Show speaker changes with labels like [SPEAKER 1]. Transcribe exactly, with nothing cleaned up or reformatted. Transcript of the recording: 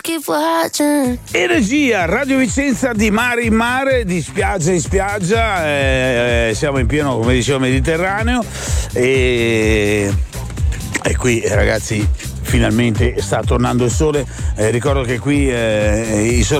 [SPEAKER 1] keep watching.
[SPEAKER 2] Energia, Radio Vicenza, di mare in mare, di spiaggia in spiaggia, eh, eh, siamo in pieno, come dicevo, Mediterraneo e, e qui ragazzi finalmente sta tornando il sole, eh, ricordo che qui eh, il sole